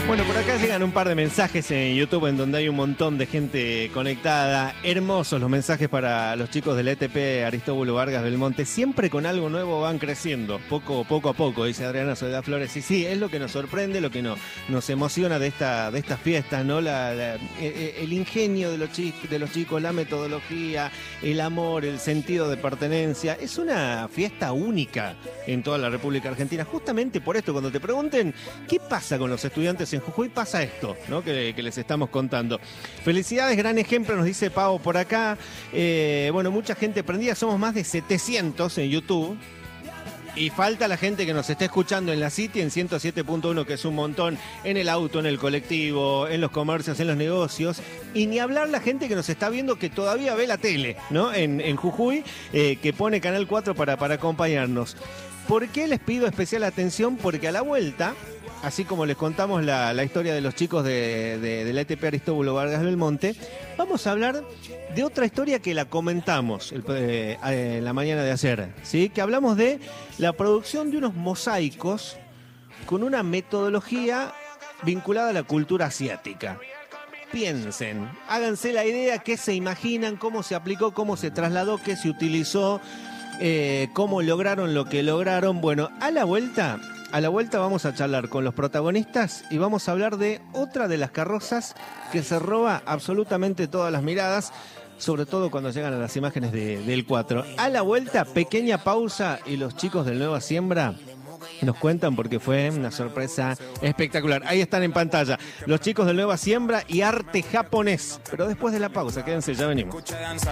Bueno, por acá llegan un par de mensajes en YouTube en donde hay un montón de gente conectada. Hermosos los mensajes para los chicos del ETP Aristóbulo Vargas Belmonte. Siempre con algo nuevo van creciendo, poco a poco, dice Adriana Soledad Flores. Y sí, es lo que nos sorprende, lo que nos emociona de estas fiestas, ¿no? El ingenio de los chicos, la metodología, el amor, el sentido de pertenencia. Es una fiesta única en toda la República Argentina. Justamente por esto, cuando te pregunten qué pasa con los estudiantes en Jujuy, pasa esto, ¿no? que les estamos contando. Felicidades, gran ejemplo, nos dice Pau por acá. Bueno, mucha gente prendida, somos más de 700 en YouTube. Y falta la gente que nos está escuchando en la City, en 107.1, que es un montón, en el auto, en el colectivo, en los comercios, en los negocios. Y ni hablar la gente que nos está viendo, que todavía ve la tele, ¿no? En Jujuy, que pone Canal 4 para acompañarnos. ¿Por qué les pido especial atención? Porque a la vuelta, así como les contamos la historia de los chicos de la ETP Aristóbulo Vargas Belmonte, vamos a hablar de otra historia que la comentamos en la mañana de ayer, ¿sí? Que hablamos de la producción de unos mosaicos con una metodología vinculada a la cultura asiática. Piensen, háganse la idea, qué se imaginan, cómo se aplicó, cómo se trasladó, qué se utilizó, cómo lograron lo que lograron. Bueno, a la vuelta vamos a charlar con los protagonistas y vamos a hablar de otra de las carrozas que se roba absolutamente todas las miradas, sobre todo cuando llegan a las imágenes del 4. A la vuelta, pequeña pausa y los chicos del Nueva Siembra nos cuentan porque fue una sorpresa espectacular. Ahí están en pantalla los chicos del Nueva Siembra y arte japonés. Pero después de la pausa, quédense, ya venimos.